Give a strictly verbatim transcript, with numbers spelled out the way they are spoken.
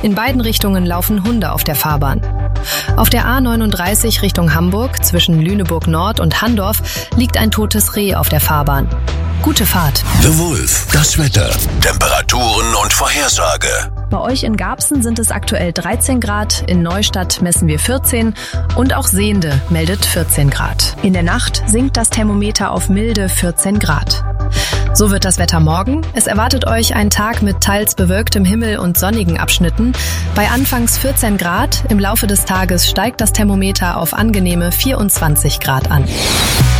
In beiden Richtungen laufen Hunde auf der Fahrbahn. Auf der A neununddreißig Richtung Hamburg zwischen Lüneburg Nord und Handorf liegt ein totes Reh auf der Fahrbahn. Gute Fahrt. The Wolf, das Wetter, Temperaturen und Vorhersage. Bei euch in Garbsen sind es aktuell dreizehn Grad, in Neustadt messen wir vierzehn und auch Sehnde meldet vierzehn Grad. In der Nacht sinkt das Thermometer auf milde vierzehn Grad. So wird das Wetter morgen. Es erwartet euch ein Tag mit teils bewölktem Himmel und sonnigen Abschnitten. Bei anfangs vierzehn Grad, im Laufe des Tages steigt das Thermometer auf angenehme vierundzwanzig Grad an.